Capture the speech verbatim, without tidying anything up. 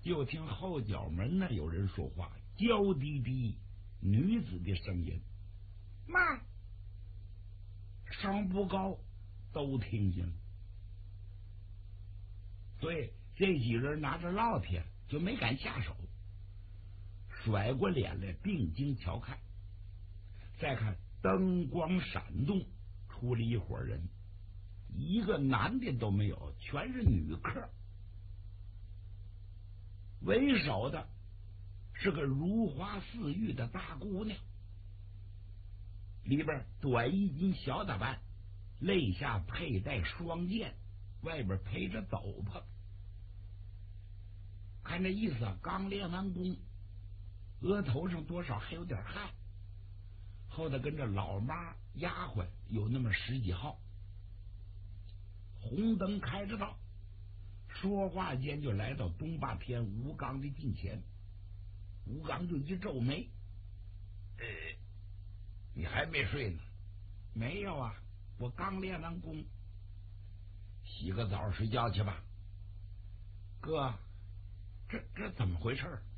就听后角门那有人说话，娇滴滴女子的声音，妈，声不高，都听见了。所以这几人拿着烙铁就没敢下手，甩过脸来定睛瞧看，再看灯光闪动，出了一伙人，一个男的都没有，全是女客。为首的是个如花似玉的大姑娘，里边短衣襟小打扮，肋下佩戴双剑，外边披着斗篷。看这意思，刚练完功，额头上多少还有点汗。后头跟着老妈丫鬟有那么十几号，红灯开着道，说话间就来到东霸天吴刚的近前。吴刚就一皱眉，呃，你还没睡呢？没有啊，我刚练完功。洗个澡睡觉去吧。哥，这这怎么回事？